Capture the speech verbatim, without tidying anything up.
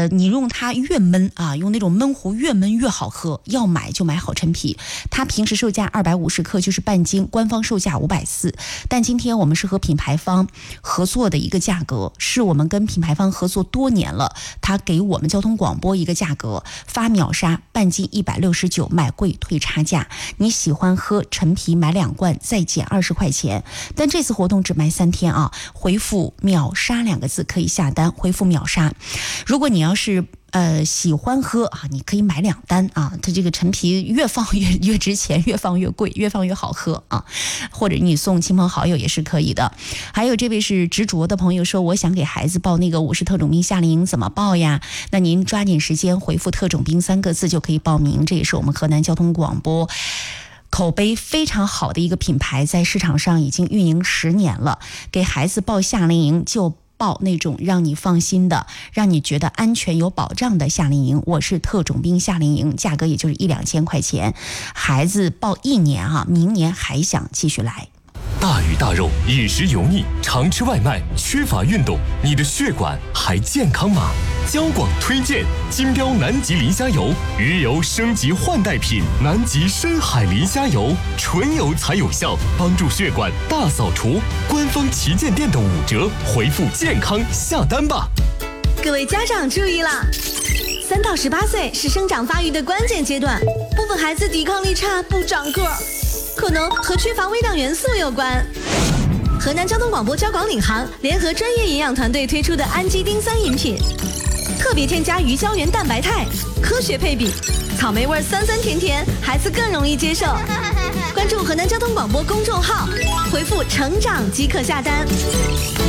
呃，你用它越焖啊，用那种焖壶越焖越好喝。要买就买好陈皮，它平时售价二百五十克就是半斤，官方售价五百四。但今天我们是和品牌方合作的一个价格，是我们跟品牌方合作多年了，他给我们交通广播一个价格，发秒杀半斤一百六十九，买贵退差价。你喜欢喝陈皮，买两罐再减二十块钱。但这次活动只卖三天啊，回复秒杀两个字可以下单，回复秒杀。如果你要是呃，喜欢喝啊，你可以买两单啊。它这个陈皮越放越越值钱，越放越贵，越放越好喝啊。或者你送亲朋好友也是可以的。还有这位是执着的朋友说，我想给孩子报那个我是特种兵夏令营，怎么报呀？那您抓紧时间回复特种兵三个字就可以报名。这也是我们河南交通广播口碑非常好的一个品牌，在市场上已经运营十年了。给孩子报夏令营就报那种让你放心的，让你觉得安全有保障的夏令营。我是特种兵夏令营，价格也就是一两千块钱，孩子报一年啊，明年还想继续来。 大鱼大肉，饮食油腻，常吃外卖，缺乏运动，你的血管还健康吗？交广推荐金标南极磷虾油，鱼油升级换代品，南极深海磷虾油，纯油才有效，帮助血管大扫除。官方旗舰店的五折，回复健康下单吧。 各位家长注意啦！三到十八岁是生长发育的关键阶段，部分孩子抵抗力差，不长个儿，可能和缺乏微量元素有关。河南交通广播交广领航联合专业营养团队推出的氨基丁酸饮品，特别添加鱼胶原蛋白肽，科学配比，草莓味酸酸甜甜，孩子更容易接受。关注河南交通广播公众号，回复成长即可下单。